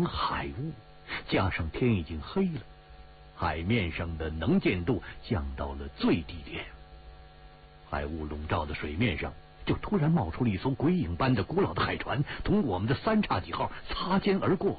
层海雾，加上天已经黑了，海面上的能见度降到了最低点。海雾笼罩的水面上，就突然冒出了一艘鬼影般的古老的海船，同我们的3叉戟号擦肩而过。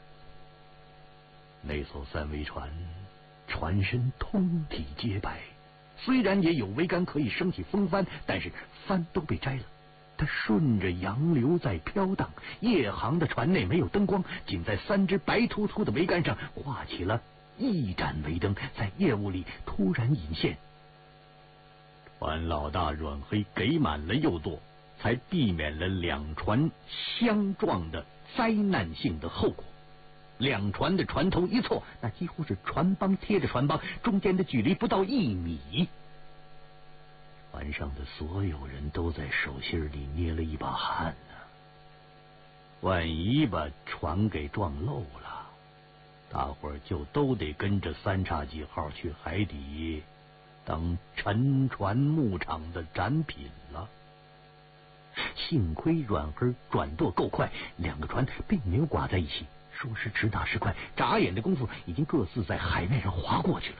那艘3桅船，船身通体洁白，虽然也有桅杆可以升起风帆，但是帆都被摘了。它顺着洋流在飘荡，夜航的船内没有灯光，仅在3只白突突的桅杆上画起了一盏桅灯，在夜雾里突然隐现。船老大阮黑给满了右舵，才避免了两船相撞的灾难性的后果。两船的船头一错，那几乎是船帮贴着船帮，中间的距离不到1米。船上的所有人都在手心里捏了一把汗呢。万一把船给撞漏了，大伙儿就都得跟着3叉戟号去海底当沉船牧场的展品了。幸亏阮黑转舵够快，两个船并没有刮在一起，说时迟那时快，眨眼的功夫已经各自在海面上划过去了。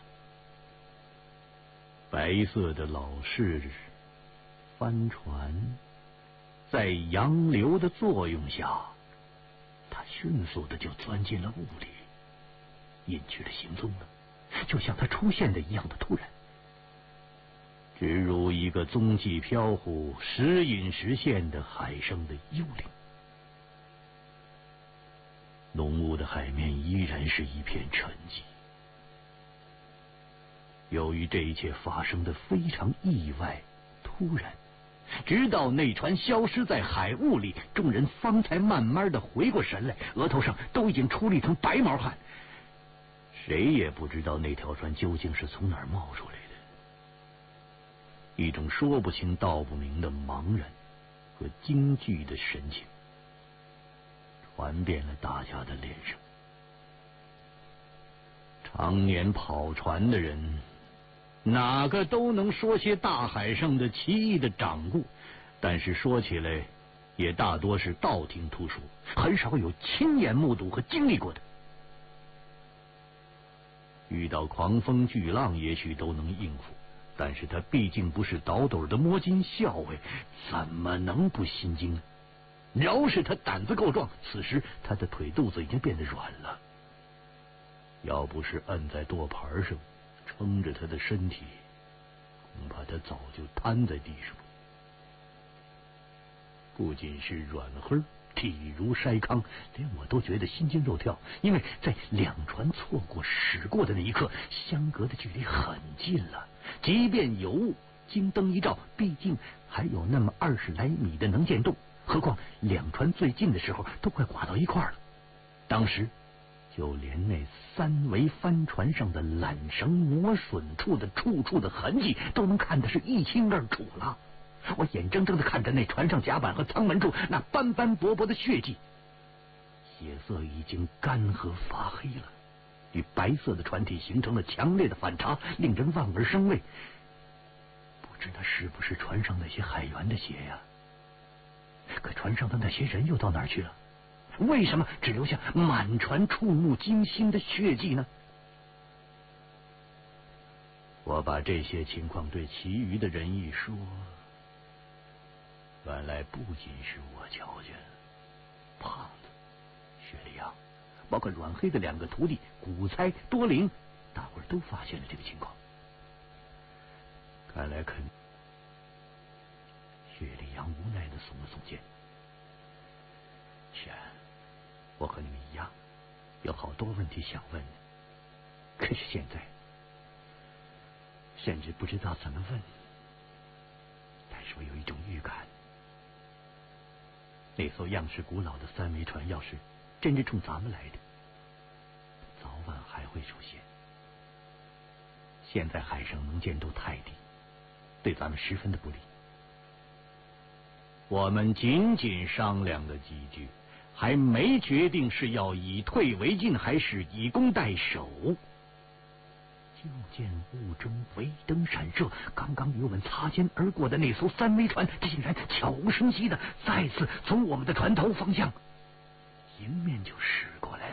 白色的老式帆船在洋流的作用下，它迅速的就钻进了雾里，隐去了行踪了，就像它出现的一样的突然，直如一个踪迹飘忽、时隐时现的海上的幽灵。浓雾的海面依然是一片沉寂。由于这一切发生的非常意外突然，直到那船消失在海雾里，众人方才慢慢的回过神来，额头上都已经出了一层白毛汗。谁也不知道那条船究竟是从哪儿冒出来的，一种说不清道不明的茫然和惊惧的神情传遍了大家的脸上。常年跑船的人，哪个都能说些大海上的奇异的掌故，但是说起来也大多是道听途说，很少有亲眼目睹和经历过的。遇到狂风巨浪也许都能应付，但是他毕竟不是倒斗的摸金校尉，怎么能不心惊呢？饶是他胆子够壮，此时他的腿肚子已经变得软了，要不是摁在舵盘上撑着他的身体，恐怕他早就瘫在地上。不仅是阮黑体如筛糠，连我都觉得心惊肉跳，因为在两船错过驶过的那一刻，相隔的距离很近了。即便有雾，经灯一照，毕竟还有那么20来米的能见度，何况两船最近的时候都快刮到一块了。当时就连那3桅帆船上的缆绳磨损处的处的痕迹都能看得是一清二楚了。我眼睁睁地看着那船上甲板和舱门处那斑斑驳驳的血迹，血色已经干涸发黑了，与白色的船体形成了强烈的反差，令人望而生畏。不知那是不是船上那些海员的血呀？可船上的那些人又到哪儿去了？为什么只留下满船触目惊心的血迹呢？我把这些情况对其余的人一说，原来不仅是我瞧见了，胖子、薛立阳，包括阮黑的2个徒弟古猜、多灵，大伙儿都发现了这个情况。看来薛立阳无奈地耸了耸肩。是啊，我和你们一样，有好多问题想问，可是现在甚至不知道怎么问。但是我有一种预感，那艘样式古老的3桅船要是真是冲咱们来的，早晚还会出现。现在海上能见度太低，对咱们十分的不利。我们仅仅商量了几句，还没决定是要以退为进还是以攻代守，就见雾中微灯闪射，刚刚与我们擦肩而过的那艘3桅船竟然悄无声息的再次从我们的船头方向迎面就驶过来了。